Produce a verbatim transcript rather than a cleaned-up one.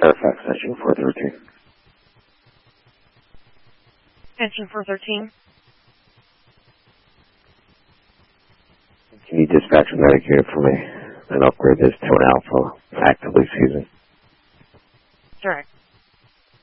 Fairfax, Engine four thirteen. Engine four thirteen. Can you dispatch a medicated for me and upgrade this to an alpha, actively seasoned? Direct.